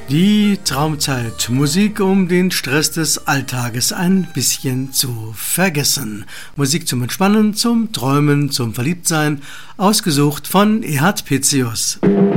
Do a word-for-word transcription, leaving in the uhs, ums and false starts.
Die Traumzeit. Musik, um den Stress des Alltages ein bisschen zu vergessen. Musik zum Entspannen, zum Träumen, zum Verliebtsein. Ausgesucht von Ehard Pitzius.